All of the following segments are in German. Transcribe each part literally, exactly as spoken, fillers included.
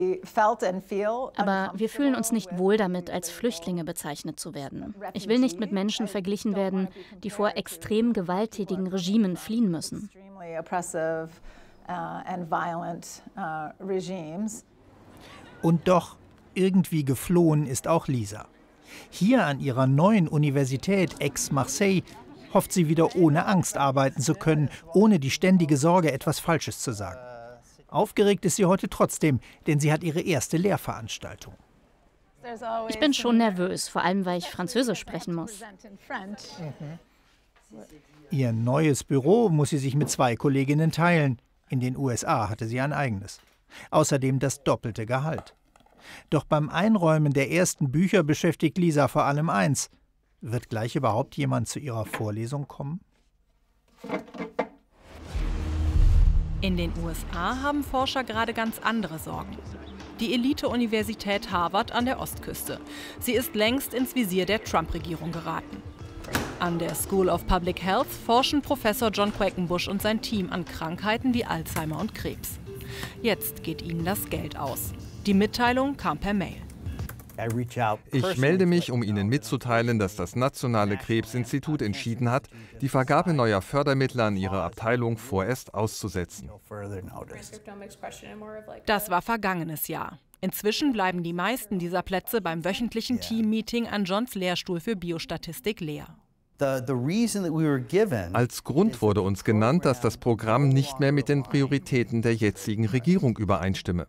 Aber wir fühlen uns nicht wohl damit, als Flüchtlinge bezeichnet zu werden. Ich will nicht mit Menschen verglichen werden, die vor extrem gewalttätigen Regimen fliehen müssen. Und doch, irgendwie geflohen ist auch Lisa. Hier an ihrer neuen Universität Aix-Marseille hofft sie wieder ohne Angst arbeiten zu können, ohne die ständige Sorge, etwas Falsches zu sagen. Aufgeregt ist sie heute trotzdem, denn sie hat ihre erste Lehrveranstaltung. Ich bin schon nervös, vor allem weil ich Französisch sprechen muss. Ihr neues Büro muss sie sich mit zwei Kolleginnen teilen. In den U S A hatte sie ein eigenes. Außerdem das doppelte Gehalt. Doch beim Einräumen der ersten Bücher beschäftigt Lisa vor allem eins. Wird gleich überhaupt jemand zu ihrer Vorlesung kommen? In den U S A haben Forscher gerade ganz andere Sorgen. Die Elite-Universität Harvard an der Ostküste. Sie ist längst ins Visier der Trump-Regierung geraten. An der School of Public Health forschen Professor John Quackenbush und sein Team an Krankheiten wie Alzheimer und Krebs. Jetzt geht ihnen das Geld aus. Die Mitteilung kam per Mail. Ich melde mich, um Ihnen mitzuteilen, dass das Nationale Krebsinstitut entschieden hat, die Vergabe neuer Fördermittel an Ihre Abteilung vorerst auszusetzen. Das war vergangenes Jahr. Inzwischen bleiben die meisten dieser Plätze beim wöchentlichen Team-Meeting an Johns Lehrstuhl für Biostatistik leer. Als Grund wurde uns genannt, dass das Programm nicht mehr mit den Prioritäten der jetzigen Regierung übereinstimme.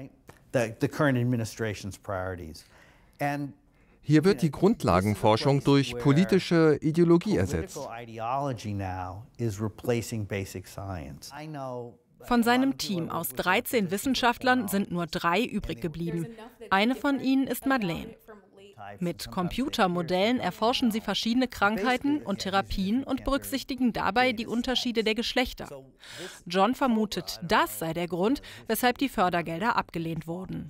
Hier wird die Grundlagenforschung durch politische Ideologie ersetzt. Von seinem Team aus dreizehn Wissenschaftlern sind nur drei übrig geblieben. Eine von ihnen ist Madeleine. Mit Computermodellen erforschen sie verschiedene Krankheiten und Therapien und berücksichtigen dabei die Unterschiede der Geschlechter. John vermutet, das sei der Grund, weshalb die Fördergelder abgelehnt wurden.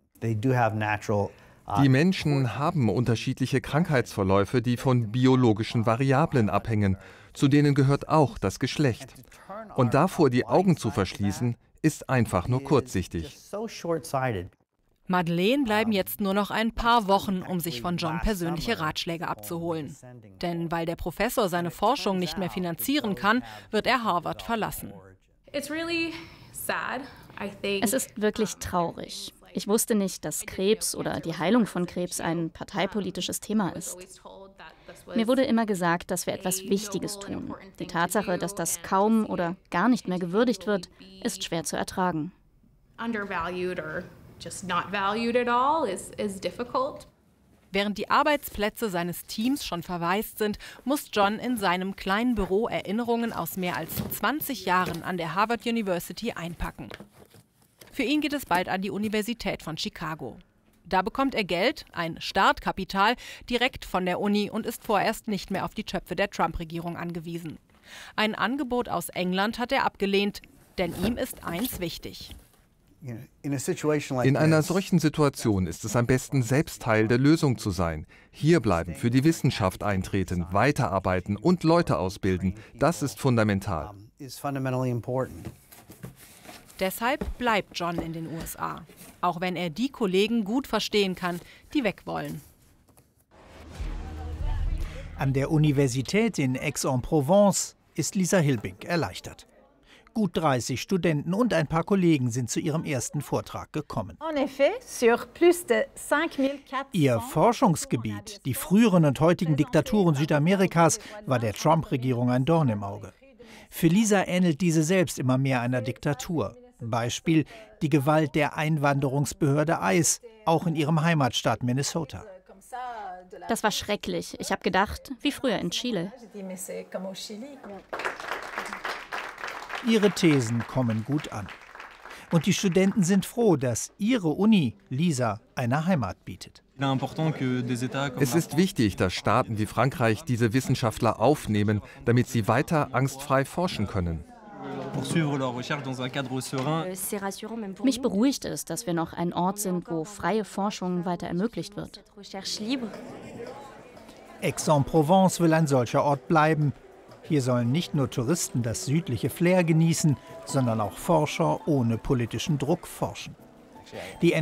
Die Menschen haben unterschiedliche Krankheitsverläufe, die von biologischen Variablen abhängen. Zu denen gehört auch das Geschlecht. Und davor die Augen zu verschließen, ist einfach nur kurzsichtig. Madeleine bleiben jetzt nur noch ein paar Wochen, um sich von John persönliche Ratschläge abzuholen. Denn weil der Professor seine Forschung nicht mehr finanzieren kann, wird er Harvard verlassen. Es ist wirklich traurig. Ich wusste nicht, dass Krebs oder die Heilung von Krebs ein parteipolitisches Thema ist. Mir wurde immer gesagt, dass wir etwas Wichtiges tun. Die Tatsache, dass das kaum oder gar nicht mehr gewürdigt wird, ist schwer zu ertragen. Während die Arbeitsplätze seines Teams schon verwaist sind, muss John in seinem kleinen Büro Erinnerungen aus mehr als zwanzig Jahren an der Harvard University einpacken. Für ihn geht es bald an die Universität von Chicago. Da bekommt er Geld, ein Startkapital, direkt von der Uni und ist vorerst nicht mehr auf die Töpfe der Trump-Regierung angewiesen. Ein Angebot aus England hat er abgelehnt, denn ihm ist eins wichtig. In einer solchen Situation ist es am besten, selbst Teil der Lösung zu sein. Hier bleiben, für die Wissenschaft eintreten, weiterarbeiten und Leute ausbilden. Das ist fundamental. Deshalb bleibt John in den U S A, auch wenn er die Kollegen gut verstehen kann, die weg wollen. An der Universität in Aix-en-Provence ist Lisa Hilbig erleichtert. Gut dreißig Studenten und ein paar Kollegen sind zu ihrem ersten Vortrag gekommen. Ihr Forschungsgebiet, die früheren und heutigen Diktaturen Südamerikas, war der Trump-Regierung ein Dorn im Auge. Für Lisa ähnelt diese selbst immer mehr einer Diktatur. Beispiel die Gewalt der Einwanderungsbehörde I C E, auch in ihrem Heimatstaat Minnesota. Das war schrecklich. Ich habe gedacht, wie früher in Chile. Ihre Thesen kommen gut an. Und die Studenten sind froh, dass ihre Uni Lisa eine Heimat bietet. Es ist wichtig, dass Staaten wie Frankreich diese Wissenschaftler aufnehmen, damit sie weiter angstfrei forschen können. Mich beruhigt es, dass wir noch ein Ort sind, wo freie Forschung weiter ermöglicht wird. Aix-en-Provence will ein solcher Ort bleiben. Hier sollen nicht nur Touristen das südliche Flair genießen, sondern auch Forscher ohne politischen Druck forschen. Die